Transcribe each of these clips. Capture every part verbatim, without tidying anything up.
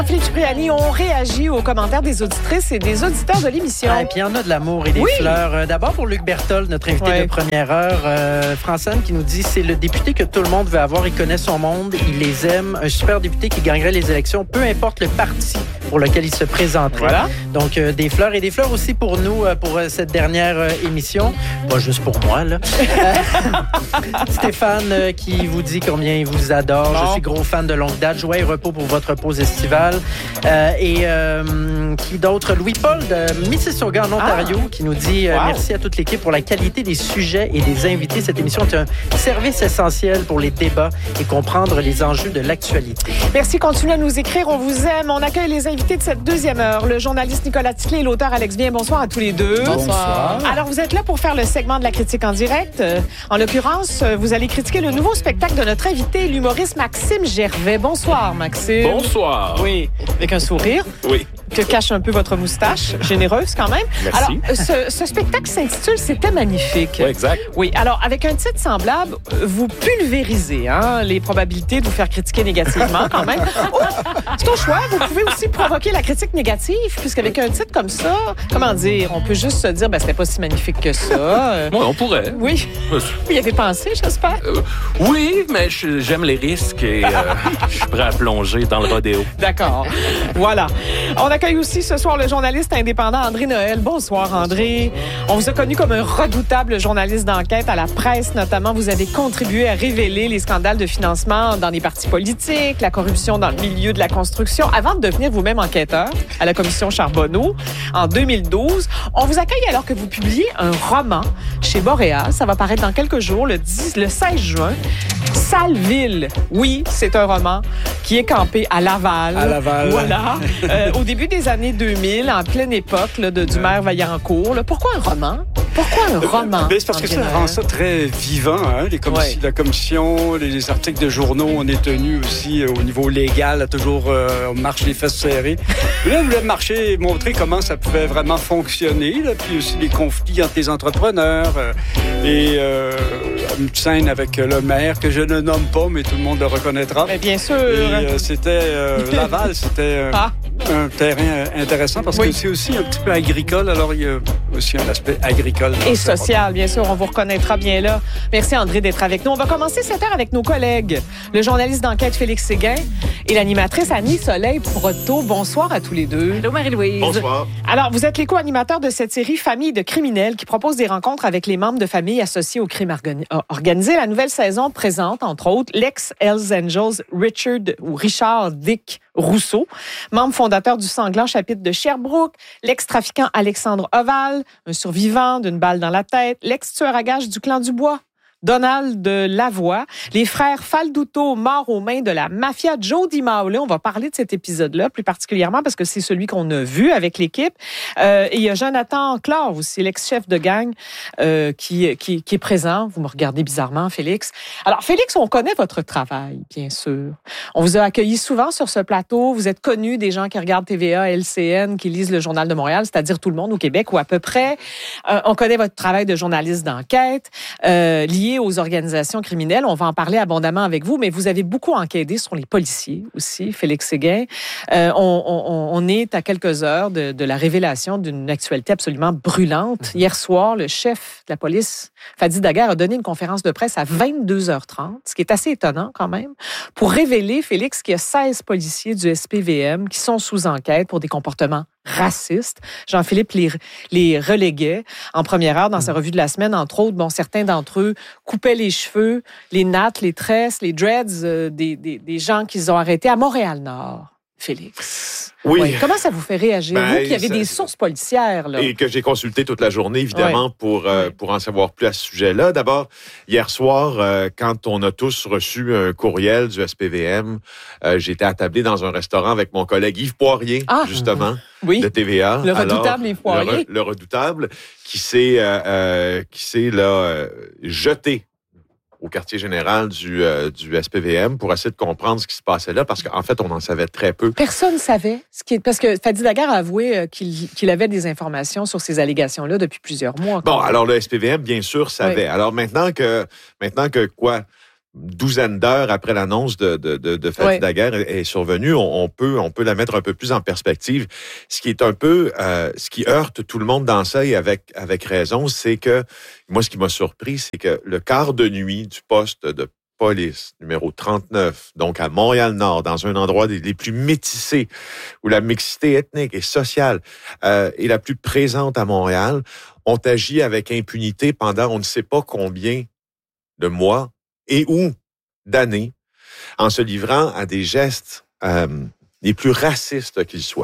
Philippe Cipriani, on réagit aux commentaires des auditrices et des auditeurs de l'émission. Ah, et puis il y en a de l'amour et des oui. fleurs. Euh, d'abord pour Luc Berthold, notre invité oui. de première heure, euh, Francine qui nous dit c'est le député que tout le monde veut avoir, il connaît son monde, il les aime, un super député qui gagnerait les élections, peu importe le parti pour lequel il se présenterait. Voilà. Donc euh, des fleurs et des fleurs aussi pour nous euh, pour euh, cette dernière euh, émission, pas juste pour moi là. Stéphane euh, qui vous dit combien il vous adore. Bon. Je suis gros fan de longue date. Joie et repos pour votre pause estivale. Euh, et euh, qui d'autre? Louis-Paul de Mississauga en Ontario ah. qui nous dit euh, wow. merci à toute l'équipe pour la qualité des sujets et des invités. Cette émission est un service essentiel pour les débats et comprendre les enjeux de l'actualité. Merci. Continuez à nous écrire. On vous aime. On accueille les invités de cette deuxième heure. Le journaliste Nicolas Ticlé et l'auteur Alex Bien. Bonsoir à tous les deux. Bonsoir. Alors, vous êtes là pour faire le segment de la critique en direct. En l'occurrence, vous allez critiquer le nouveau spectacle de notre invité, l'humoriste Maxime Gervais. Bonsoir, Maxime. Bonsoir. Oui, avec un sourire. Oui. Que cache un peu votre moustache, généreuse quand même. Merci. Alors, ce, ce spectacle s'intitule « C'était magnifique ». Oui, exact. Oui, alors avec un titre semblable, vous pulvérisez hein, les probabilités de vous faire critiquer négativement quand même. Oh, c'est au choix, vous pouvez aussi provoquer la critique négative, puisqu'avec un titre comme ça, comment dire, on peut juste se dire ben, « c'était pas si magnifique que ça ». Oui, on pourrait. Oui. Vous y avez pensé, j'espère? Euh, oui, mais je, j'aime les risques et euh, je suis prêt à plonger dans le rodéo. D'accord. Voilà. On accueille aussi ce soir le journaliste indépendant André Noël. Bonsoir, André. On vous a connu comme un redoutable journaliste d'enquête à la presse, notamment. Vous avez contribué à révéler les scandales de financement dans les partis politiques, la corruption dans le milieu de la construction, avant de devenir vous-même enquêteur à la commission Charbonneau en deux mille douze. On vous accueille alors que vous publiez un roman chez Boréal. Ça va paraître dans quelques jours, le, dix, le seize juin. Saleville. Oui, c'est un roman qui est campé à Laval. À Laval. Voilà. euh, au début des années deux mille, en pleine époque là, de, du maire Vaillancourt. Là. Pourquoi un roman? Pourquoi un roman? Ben, c'est parce que ça rend ça très vivant. Hein? Les commis- ouais. La commission, les, les articles de journaux, on est tenu aussi euh, au niveau légal, à toujours euh, on marche les fesses serrées. Là, je voulais marcher, montrer comment ça pouvait vraiment fonctionner. Là, puis aussi les conflits entre les entrepreneurs. Euh, et euh, une scène avec le maire que je ne nomme pas, mais tout le monde le reconnaîtra. Mais bien sûr. Et, euh, c'était euh, Laval, c'était euh, ah. un terrain intéressant parce oui. que c'est aussi un petit peu agricole. Alors, il y a aussi un aspect agricole. Et social, bien sûr. On vous reconnaîtra bien là. Merci, André, d'être avec nous. On va commencer cette heure avec nos collègues. Le journaliste d'enquête Félix Séguin et l'animatrice Annie Soleil Proto. Bonsoir à tous les deux. Allô, Marie-Louise. Bonsoir. Alors, vous êtes les co-animateurs de cette série Famille de criminels qui propose des rencontres avec les membres de familles associés au crime organisé. La nouvelle saison présente, entre autres, l'ex-Hells Angels Richard ou Richard Dick Rousseau, membre fondateur du sanglant chapitre de Sherbrooke, l'ex-trafiquant Alexandre Oval, un survivant d'une balle dans la tête, l'ex-tueur à gages du clan Dubois, Donald de Lavoie, les frères Falduto morts aux mains de la mafia, Joe DiMaule. On va parler de cet épisode-là plus particulièrement parce que c'est celui qu'on a vu avec l'équipe. Euh, et il y a Jonathan Clare aussi, l'ex-chef de gang euh, qui, qui, qui est présent. Vous me regardez bizarrement, Félix. Alors, Félix, on connaît votre travail, bien sûr. On vous a accueilli souvent sur ce plateau. Vous êtes connu des gens qui regardent T V A, L C N, qui lisent le Journal de Montréal, c'est-à-dire tout le monde au Québec ou à peu près. Euh, on connaît votre travail de journaliste d'enquête euh, lié aux organisations criminelles. On va en parler abondamment avec vous, mais vous avez beaucoup enquêté sur les policiers aussi, Félix Séguin. Euh, on, on, on est à quelques heures de, de la révélation d'une actualité absolument brûlante. Hier soir, le chef de la police, Fadi Daguerre, a donné une conférence de presse à vingt-deux heures trente, ce qui est assez étonnant quand même, pour révéler, Félix, qu'il y a seize policiers du S P V M qui sont sous enquête pour des comportements racistes. Jean-Philippe les, les reléguait en première heure dans sa revue de la semaine. Entre autres, bon, certains d'entre eux coupaient les cheveux, les nattes, les tresses, les dreads euh, des, des, des gens qu'ils ont arrêtés à Montréal-Nord. Félix. Oui. oui. Comment ça vous fait réagir? Ben, vous qui avez ça, des sources policières. Là. Et que j'ai consulté toute la journée, évidemment, oui. pour, euh, oui. pour en savoir plus à ce sujet-là. D'abord, hier soir, euh, quand on a tous reçu un courriel du S P V M, euh, j'étais attablé dans un restaurant avec mon collègue Yves Poirier, ah, justement, oui. de T V A. Le redoutable Yves Poirier. Le, re, le redoutable, qui s'est, euh, euh, qui s'est là, euh, jeté au quartier général du, euh, du S P V M pour essayer de comprendre ce qui se passait là, parce qu'en fait, on en savait très peu. Personne ne savait. Ce qui est... Parce que Fadi Daguerre a avoué qu'il, qu'il avait des informations sur ces allégations-là depuis plusieurs mois. Bon, alors le S P V M, bien sûr, savait. Oui. Alors maintenant que, maintenant que quoi? douzaine d'heures après l'annonce de, de, de, de Fadi Daguerre est, est survenue, on, on, peut, on peut la mettre un peu plus en perspective. Ce qui est un peu, euh, ce qui heurte tout le monde dans ça, et avec, avec raison, c'est que, moi, ce qui m'a surpris, c'est que le quart de nuit du poste de police numéro trente-neuf, donc à Montréal-Nord, dans un endroit des, des plus métissés, où la mixité ethnique et sociale euh, est la plus présente à Montréal, ont agi avec impunité pendant on ne sait pas combien de mois et ou d'années, en se livrant à des gestes euh, les plus racistes qu'ils soient.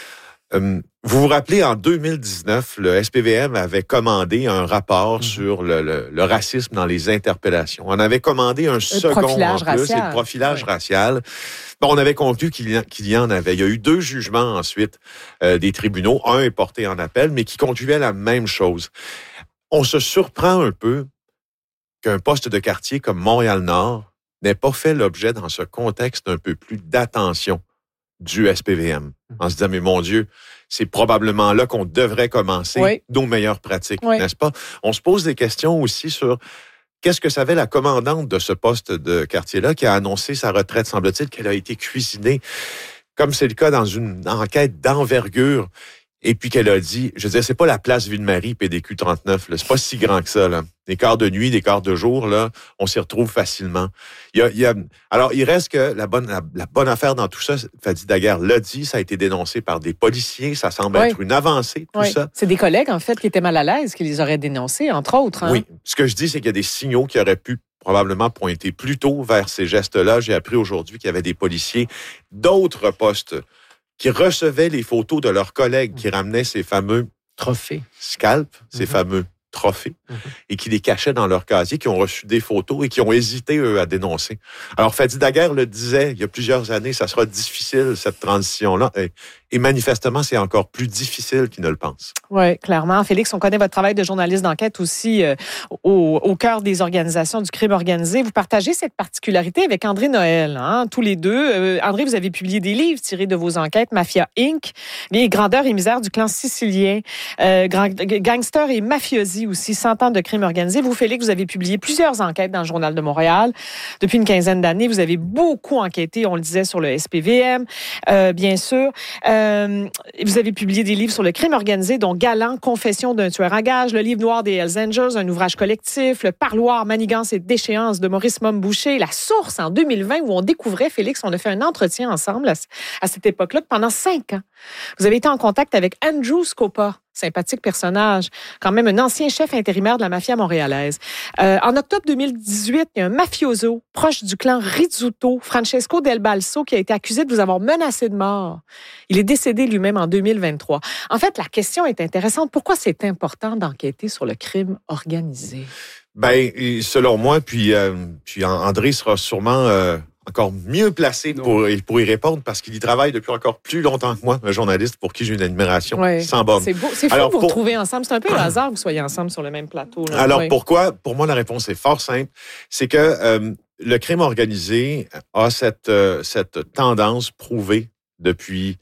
Euh, vous vous rappelez, en deux mille dix-neuf, le S P V M avait commandé un rapport mmh. sur le, le, le racisme dans les interpellations. On avait commandé un le second profilage en plus, racial. et le profilage oui. racial. Bon, on avait conclu qu'il y, qu'il y en avait. Il y a eu deux jugements ensuite euh, des tribunaux. Un est porté en appel, mais qui concluait la même chose. On se surprend un peu qu'un poste de quartier comme Montréal-Nord n'ait pas fait l'objet, dans ce contexte, un peu plus d'attention du S P V M. En se disant, mais mon Dieu, c'est probablement là qu'on devrait commencer oui. nos meilleures pratiques, oui. n'est-ce pas? On se pose des questions aussi sur qu'est-ce que savait la commandante de ce poste de quartier-là qui a annoncé sa retraite, semble-t-il, qu'elle a été cuisinée, comme c'est le cas dans une enquête d'envergure. Et puis qu'elle a dit, je veux dire, c'est pas la place Ville-Marie, P D Q trente-neuf, là. C'est pas si grand que ça, là. Des quarts de nuit, des quarts de jour, là, on s'y retrouve facilement. Il y a, il y a, alors, il reste que la bonne, la, la bonne affaire dans tout ça, Fadi Daguerre l'a dit, ça a été dénoncé par des policiers, ça semble oui. être une avancée, tout oui. ça. C'est des collègues, en fait, qui étaient mal à l'aise, qui les auraient dénoncés, entre autres. Hein? Oui. Ce que je dis, c'est qu'il y a des signaux qui auraient pu probablement pointer plus tôt vers ces gestes-là. J'ai appris aujourd'hui qu'il y avait des policiers d'autres postes qui recevaient les photos de leurs collègues qui ramenaient ces fameux trophées, scalps, ces mm-hmm. fameux trophées, mm-hmm. et qui les cachaient dans leur casier, qui ont reçu des photos et qui ont hésité, eux, à dénoncer. Alors, Fadi Daguerre le disait il y a plusieurs années, ça sera difficile, cette transition-là. Et, et manifestement, c'est encore plus difficile qu'ils ne le pensent. Oui, clairement. Félix, on connaît votre travail de journaliste d'enquête aussi euh, au, au cœur des organisations du crime organisé. Vous partagez cette particularité avec André Noël, hein, tous les deux. Euh, André, vous avez publié des livres tirés de vos enquêtes, Mafia Incorporée, les grandeurs et misères du clan sicilien, euh, Gangsters et mafiosi aussi, cent ans de crime organisé. Vous, Félix, vous avez publié plusieurs enquêtes dans le Journal de Montréal. Depuis une quinzaine d'années, vous avez beaucoup enquêté, on le disait, sur le S P V M, euh, bien sûr. Euh, vous avez publié des livres sur le crime organisé, dont Galant, Confession d'un tueur à gages, le livre noir des Hells Angels, un ouvrage collectif, le Parloir, Manigance et déchéance de Maurice Momboucher, La Source en deux mille vingt, où on découvrait, Félix, on a fait un entretien ensemble à, à cette époque-là, pendant cinq ans. Vous avez été en contact avec Andrew Scopa, sympathique personnage, quand même un ancien chef intérimaire de la mafia montréalaise. Euh, en octobre deux mille dix-huit, il y a un mafioso proche du clan Rizzuto, Francesco Del Balso, qui a été accusé de vous avoir menacé de mort. Il est décédé lui-même en deux mille vingt-trois. En fait, la question est intéressante. Pourquoi c'est important d'enquêter sur le crime organisé? Ben, selon moi, puis, euh, puis André sera sûrement euh, encore mieux placé pour, pour y répondre parce qu'il y travaille depuis encore plus longtemps que moi, un journaliste pour qui j'ai une admiration oui. sans borne. C'est beau, c'est fou de vous pour... retrouver ensemble. C'est un peu le hasard que vous soyez ensemble sur le même plateau. Là. Alors, oui. pourquoi? Pour moi, la réponse est fort simple. C'est que euh, le crime organisé a cette, euh, cette tendance prouvée depuis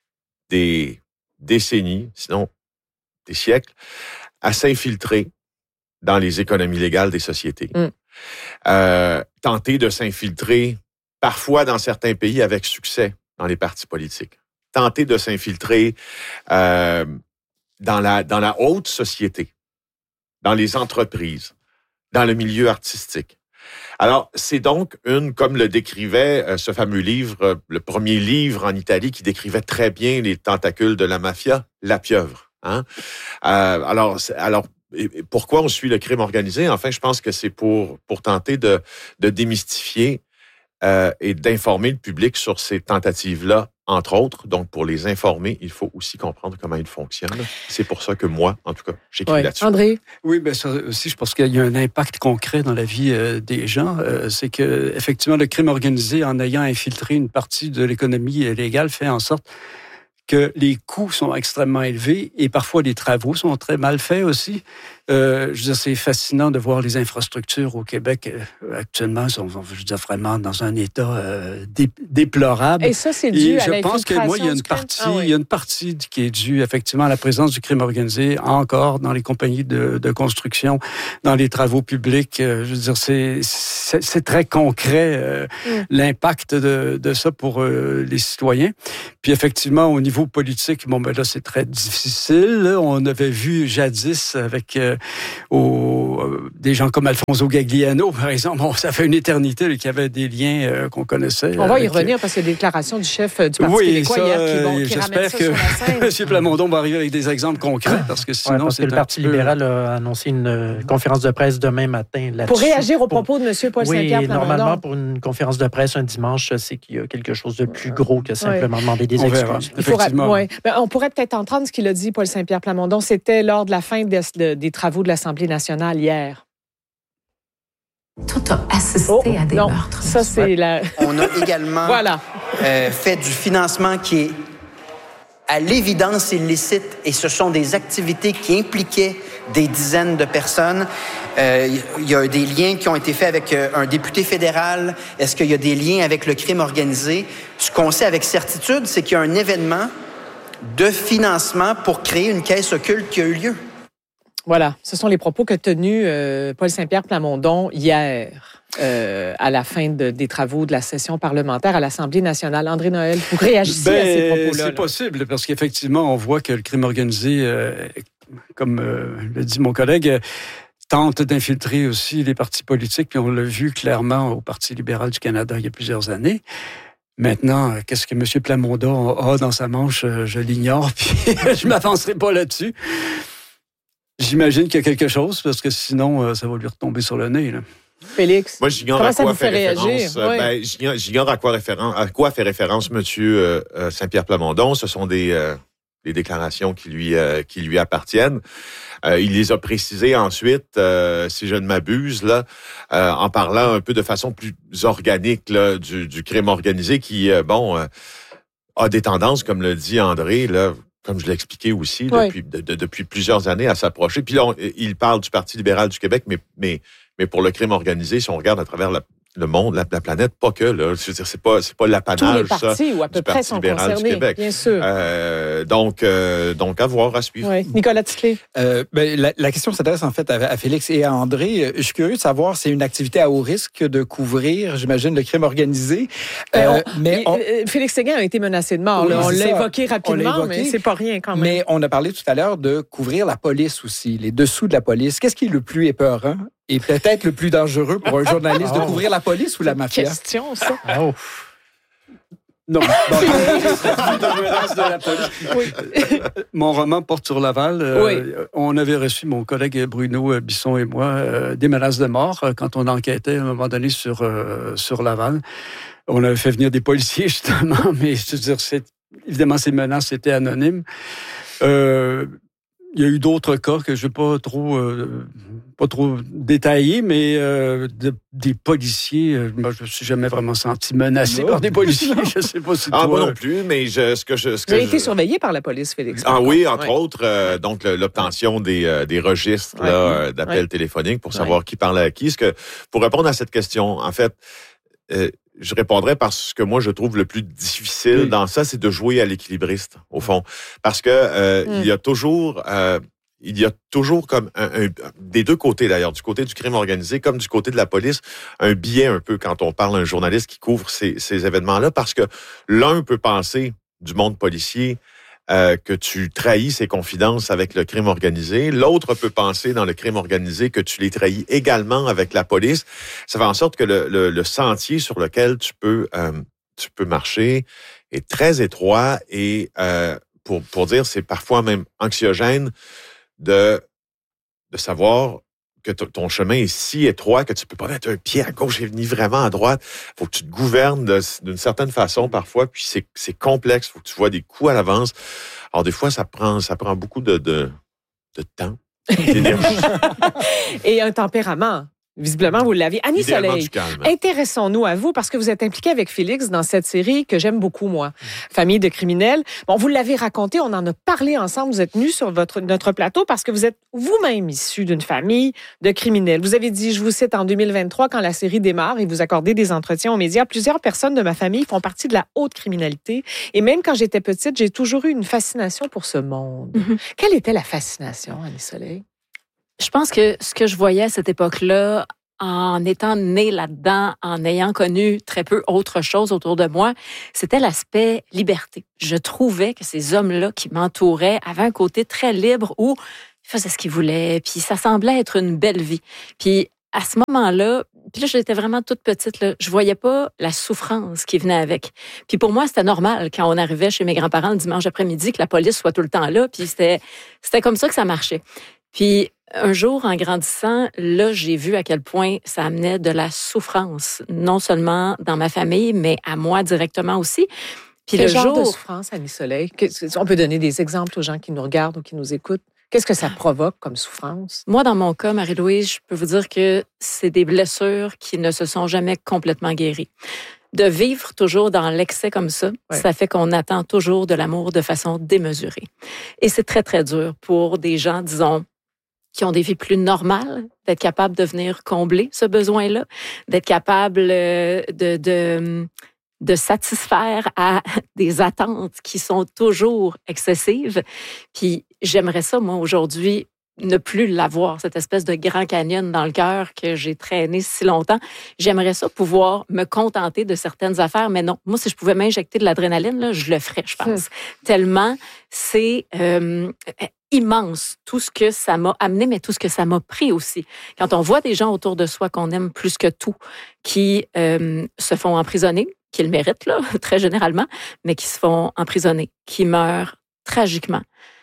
des décennies, sinon des siècles, à s'infiltrer dans les économies légales des sociétés. Mm. Euh, tenter de s'infiltrer, parfois dans certains pays avec succès, dans les partis politiques. Tenter de s'infiltrer euh, dans la, dans la haute société, dans les entreprises, dans le milieu artistique. Alors, c'est donc une, comme le décrivait euh, ce fameux livre, euh, le premier livre en Italie qui décrivait très bien les tentacules de la mafia, La Pieuvre. Hein? Euh, alors, alors, et pourquoi on suit le crime organisé? Enfin, je pense que c'est pour, pour tenter de, de démystifier euh, et d'informer le public sur ces tentatives-là, entre autres. Donc, pour les informer, il faut aussi comprendre comment ils fonctionnent. C'est pour ça que moi, en tout cas, j'écris oui. là-dessus. André? Oui, bien ça aussi, je pense qu'il y a un impact concret dans la vie euh, des gens. Euh, c'est que, effectivement, le crime organisé, en ayant infiltré une partie de l'économie légale, fait en sorte que les coûts sont extrêmement élevés et parfois les travaux sont très mal faits aussi. Euh, je veux dire, c'est fascinant de voir les infrastructures au Québec euh, actuellement sont, je veux dire, vraiment dans un état euh, dé, déplorable. Et ça, c'est dû et à je pense que moi, il y a une partie, ah, oui. il y a une partie qui est due effectivement à la présence du crime organisé encore dans les compagnies de, de construction, dans les travaux publics. Euh, je veux dire, c'est, c'est, c'est très concret euh, mm. l'impact de, de ça pour euh, les citoyens. Puis effectivement, au niveau politique, bon ben là, c'est très difficile. Là. On avait vu jadis avec euh, Au, euh, des gens comme Alfonso Gagliano, par exemple. Bon, ça fait une éternité qu'il y avait des liens euh, qu'on connaissait. On va y revenir parce qu'il y a des déclarations du chef du Parti oui, québécois ça, hier qui, vont, qui j'espère ça que sur la scène. M. Plamondon va arriver avec des exemples concrets parce que sinon, ouais, parce c'est que le Parti peu... libéral a annoncé une euh, conférence de presse demain matin là-dessus. Pour réagir aux propos de M. Paul oui, Saint-Pierre Plamondon. Normalement, pour une conférence de presse un dimanche, c'est qu'il y a quelque chose de plus gros que simplement ouais. demander des on excuses. Verra, Il faudra, ouais. ben, on pourrait peut-être entendre ce qu'il a dit, Paul Saint-Pierre Plamondon. C'était lors de la fin de, de, des travaux de l'Assemblée nationale hier. Tout a assisté oh, à des non, meurtres. Ça, c'est ouais. la... On a également voilà. euh, fait du financement qui est à l'évidence illicite et ce sont des activités qui impliquaient des dizaines de personnes. Euh, il y a des liens qui ont été faits avec euh, un député fédéral. Est-ce qu'il y a des liens avec le crime organisé? Ce qu'on sait avec certitude, c'est qu'il y a un événement de financement pour créer une caisse occulte qui a eu lieu. Voilà, ce sont les propos qu'a tenus euh, Paul Saint-Pierre Plamondon hier euh, à la fin de, des travaux de la session parlementaire à l'Assemblée nationale. André Noël, vous réagissez ben, à ces propos-là. C'est là. possible, parce qu'effectivement, on voit que le crime organisé, euh, comme euh, le dit mon collègue, euh, tente d'infiltrer aussi les partis politiques, puis on l'a vu clairement au Parti libéral du Canada il y a plusieurs années. Maintenant, qu'est-ce que M. Plamondon a dans sa manche, je l'ignore, puis je ne m'avancerai pas là-dessus. J'imagine qu'il y a quelque chose, parce que sinon, ça va lui retomber sur le nez. Là. Félix, moi, j'ignore comment à ça quoi vous fait réagir? Euh, oui. ben, j'ignore, j'ignore à quoi référence, à quoi fait référence M. Euh, Saint-Pierre Plamondon. Ce sont des, euh, des déclarations qui lui, euh, qui lui appartiennent. Euh, il les a précisées ensuite, euh, si je ne m'abuse, là, euh, en parlant un peu de façon plus organique là, du, du crime organisé qui, euh, bon, euh, a des tendances, comme le dit André, là, comme je l'ai expliqué aussi, oui. depuis, de, de, depuis plusieurs années, à s'approcher. Puis là, on, il parle du Parti libéral du Québec, mais, mais, mais pour le crime organisé, si on regarde à travers la, le monde, la, la planète, pas que, là. Je veux dire, c'est pas, c'est pas l'apanage, tous les partis, ça, ou à peu du près Parti sont libéral concernés, du Québec. Bien sûr. Euh, donc, euh, donc, à voir, à suivre. Oui. Nicolas Ticlé. Euh, ben, la, la question s'adresse en fait à, à Félix et à André. Je suis curieux de savoir, c'est une activité à haut risque de couvrir, j'imagine, le crime organisé. Euh, euh, on, mais on... Félix Séguin a été menacé de mort. Oui, là. On l'a ça. évoqué rapidement, on l'a évoqué, mais c'est pas rien quand même. Mais on a parlé tout à l'heure de couvrir la police aussi, les dessous de la police. Qu'est-ce qui est le plus épeurant et peut-être le plus dangereux pour un journaliste oh. de couvrir la police ou la mafia? Question, ça. Oh. Non. Bon, de la police. Oui. Mon roman porte sur Laval. Euh, oui. On avait reçu, mon collègue Bruno Bisson et moi, euh, des menaces de mort quand on enquêtait à un moment donné sur, euh, sur Laval. On avait fait venir des policiers, justement, mais je veux dire, c'est, évidemment, ces menaces étaient anonymes. Euh, Il y a eu d'autres cas que je ne vais pas trop, euh, pas trop détailler, mais euh, de, des policiers, euh, moi, je ne me suis jamais vraiment senti menacé non. par des policiers. Je ne sais pas si ah, toi... moi non plus, mais je, ce que je... Ce que Vous avez je... été surveillé par la police, Félix. Ah oui, entre ouais. autres, euh, donc l'obtention des, euh, des registres ouais. là, d'appels ouais. téléphoniques pour savoir ouais. qui parlait à qui. Ce que, pour répondre à cette question, en fait... Euh, je répondrais par ce que moi je trouve le plus difficile oui. dans ça, c'est de jouer à l'équilibriste, au fond. Parce que euh, mm. il y a toujours... Euh, Il y a toujours comme un, un, des deux côtés d'ailleurs, du côté du crime organisé comme du côté de la police, un biais un peu quand on parle à un journaliste qui couvre ces, ces événements-là, parce que l'un peut penser du monde policier euh, que tu trahis ses confidences avec le crime organisé, l'autre peut penser dans le crime organisé que tu les trahis également avec la police. Ça fait en sorte que le, le, le sentier sur lequel tu peux euh, tu peux marcher est très étroit et euh, pour pour dire c'est parfois même anxiogène de, de savoir que t- ton chemin est si étroit que tu peux pas mettre un pied à gauche et ni vraiment à droite. Faut que tu te gouvernes de, d'une certaine façon parfois, puis c'est, c'est complexe. Faut que tu vois des coups à l'avance. Alors des fois, ça prend, ça prend beaucoup de, de, de temps, d'énergie. Et un tempérament. Visiblement, vous l'avez. Annie Idéalement Soleil, du calme. intéressons-nous à vous parce que vous êtes impliquée avec Félix dans cette série que j'aime beaucoup, moi. Famille de criminels. Bon, vous l'avez raconté, on en a parlé ensemble. Vous êtes venus sur votre, notre plateau parce que vous êtes vous-même issu d'une famille de criminels. Vous avez dit, je vous cite, en deux mille vingt-trois, quand la série démarre et vous accordez des entretiens aux médias, plusieurs personnes de ma famille font partie de la haute criminalité. Et même quand j'étais petite, j'ai toujours eu une fascination pour ce monde. Mm-hmm. Quelle était la fascination, Annie Soleil? Je pense que ce que je voyais à cette époque-là, en étant née là-dedans, en ayant connu très peu autre chose autour de moi, c'était l'aspect liberté. Je trouvais que ces hommes-là qui m'entouraient avaient un côté très libre où ils faisaient ce qu'ils voulaient, puis ça semblait être une belle vie. Puis à ce moment-là, puis là, j'étais vraiment toute petite, là, je voyais pas la souffrance qui venait avec. Puis pour moi, c'était normal quand on arrivait chez mes grands-parents le dimanche après-midi que la police soit tout le temps là, puis c'était, c'était comme ça que ça marchait. Puis un jour, en grandissant, là, j'ai vu à quel point ça amenait de la souffrance, non seulement dans ma famille, mais à moi directement aussi. Puis Quel le genre jour... de souffrance, Annie Soleil? On peut donner des exemples aux gens qui nous regardent ou qui nous écoutent. Qu'est-ce que ça provoque comme souffrance? Moi, dans mon cas, Marie-Louise, je peux vous dire que c'est des blessures qui ne se sont jamais complètement guéries. De vivre toujours dans l'excès comme ça, ouais. ça fait qu'on attend toujours de l'amour de façon démesurée. Et c'est très, très dur pour des gens, disons, qui ont des vies plus normales, d'être capables de venir combler ce besoin-là, d'être capables de, de, de satisfaire à des attentes qui sont toujours excessives. Puis j'aimerais ça, moi, aujourd'hui, ne plus l'avoir, cette espèce de grand canyon dans le cœur que j'ai traîné si longtemps. J'aimerais ça pouvoir me contenter de certaines affaires, mais non. Moi, si je pouvais m'injecter de l'adrénaline, là, je le ferais, je pense. Mmh. Tellement c'est euh, immense tout ce que ça m'a amené, mais tout ce que ça m'a pris aussi. Quand on voit des gens autour de soi qu'on aime plus que tout, qui euh, se font emprisonner, qui le méritent, là, très généralement, mais qui se font emprisonner, qui meurent tragiquement.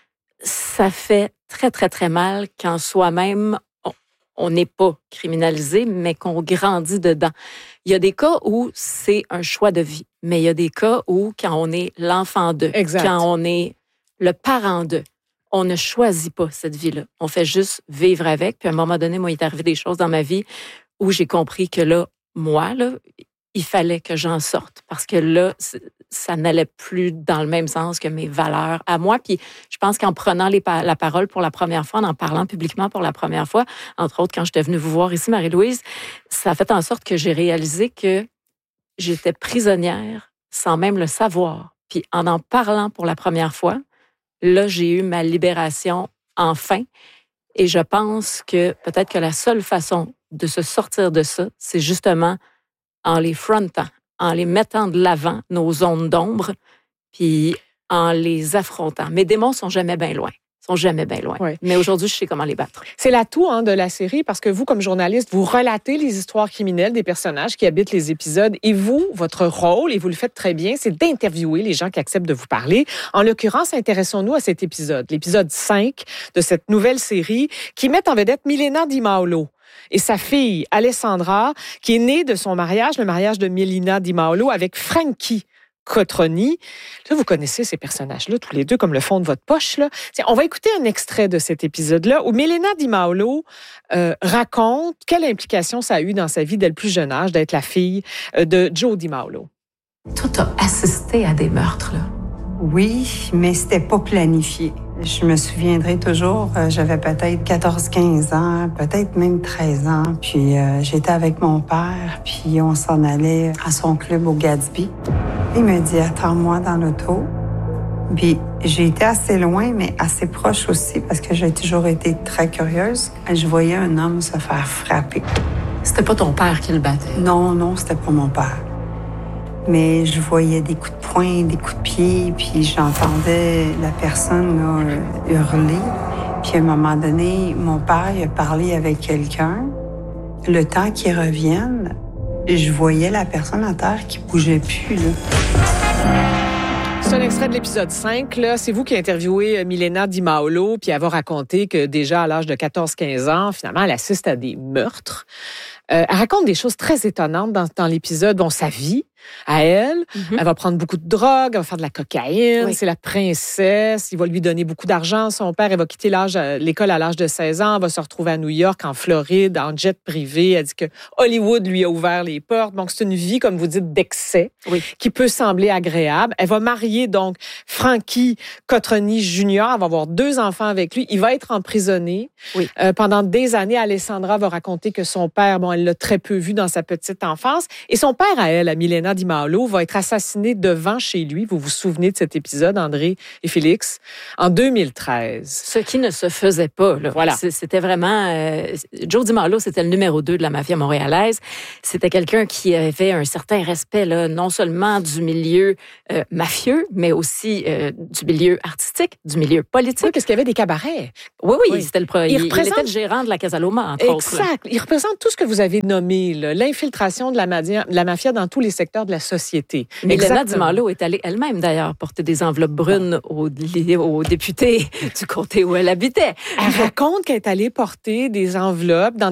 Ça fait très, très, très mal quand soi-même, on n'est pas criminalisé, mais qu'on grandit dedans. Il y a des cas où c'est un choix de vie, mais il y a des cas où, quand on est l'enfant d'eux, exact. Quand on est le parent d'eux, on ne choisit pas cette vie-là. On fait juste vivre avec. Puis à un moment donné, moi, il est arrivé des choses dans ma vie où j'ai compris que là, moi, là, il fallait que j'en sorte parce que là, ça n'allait plus dans le même sens que mes valeurs à moi. Puis je pense qu'en prenant les pa- la parole pour la première fois, en en parlant publiquement pour la première fois, entre autres quand j'étais venue vous voir ici, Marie-Louise, ça a fait en sorte que j'ai réalisé que j'étais prisonnière sans même le savoir. Puis en en parlant pour la première fois, là, j'ai eu ma libération enfin. Et je pense que peut-être que la seule façon de se sortir de ça, c'est justement en les frontant, en les mettant de l'avant, nos zones d'ombre, puis en les affrontant. Mes démons sont jamais bien loin. sont jamais bien loin. Oui. Mais aujourd'hui, je sais comment les battre. C'est l'atout hein, de la série parce que vous, comme journaliste, vous relatez les histoires criminelles des personnages qui habitent les épisodes. Et vous, votre rôle, et vous le faites très bien, c'est d'interviewer les gens qui acceptent de vous parler. En l'occurrence, intéressons-nous à cet épisode, l'épisode cinq de cette nouvelle série qui met en vedette Milena Di Maolo et sa fille, Alessandra, qui est née de son mariage, le mariage de Milena Di Maolo avec Frankie Cotroni. Là, vous connaissez ces personnages-là, tous les deux, comme le fond de votre poche. Là. Tiens, on va écouter un extrait de cet épisode-là où Milena Di Maolo euh, raconte quelle implication ça a eu dans sa vie dès le plus jeune âge d'être la fille euh, de Joe Di Maolo. Toi, t'as assisté à des meurtres, là. Oui, mais c'était pas planifié. Je me souviendrai toujours, euh, j'avais peut-être quatorze quinze ans, peut-être même treize ans, puis euh, j'étais avec mon père, puis on s'en allait à son club au Gatsby. Il me dit « Attends-moi dans l'auto ». Puis j'ai été assez loin, mais assez proche aussi, parce que j'ai toujours été très curieuse. Je voyais un homme se faire frapper. C'était pas ton père qui le battait? Non, non, c'était pas mon père. Mais je voyais des coups de poing, des coups de pied, puis j'entendais la personne là, hurler. Puis à un moment donné, mon père il a parlé avec quelqu'un. Le temps qu'il revienne, je voyais la personne à terre qui bougeait plus. Là. C'est un extrait de l'épisode cinq. Là. C'est vous qui interviewez Milena Di Maolo, puis elle va raconter que déjà à l'âge de quatorze quinze ans, finalement, elle assiste à des meurtres. Euh, elle raconte des choses très étonnantes dans, dans l'épisode. Bon, sa vie, à elle. Mm-hmm. Elle va prendre beaucoup de drogue, elle va faire de la cocaïne. Oui. C'est la princesse. Il va lui donner beaucoup d'argent. Son père, elle va quitter l'âge, l'école à l'âge de seize ans. Elle va se retrouver à New York, en Floride, en jet privé. Elle dit que Hollywood lui a ouvert les portes. Donc, c'est une vie, comme vous dites, d'excès Oui. qui peut sembler agréable. Elle va marier, donc, Frankie Cotroni Junior. Elle va avoir deux enfants avec lui. Il va être emprisonné. Oui. Euh, pendant des années, Alessandra va raconter que son père, bon, elle l'a très peu vu dans sa petite enfance. Et son père à elle, à Milena Di Malo, va être assassiné devant chez lui. Vous vous souvenez de cet épisode, André et Félix, en deux mille treize. Ce qui ne se faisait pas. Là. Voilà. C'était vraiment... Euh, Joe Di Malo, c'était le numéro deux de la mafia montréalaise. C'était quelqu'un qui avait un certain respect, là, non seulement du milieu euh, mafieux, mais aussi euh, du milieu artistique, du milieu politique. Oui, parce qu'il y avait des cabarets. Oui, oui, Oui. c'était le pro- Il il, représente- il était le gérant de la Casa Loma, entre autres. là. Exact. Il représente tout ce que vous avez nommé, là, l'infiltration de la, mafia, de la mafia dans tous les secteurs de la société. Milena Di Exactement. Malo est allée elle-même, d'ailleurs, porter des enveloppes brunes aux, aux députés du comté où elle habitait. Elle raconte qu'elle est allée porter des enveloppes dans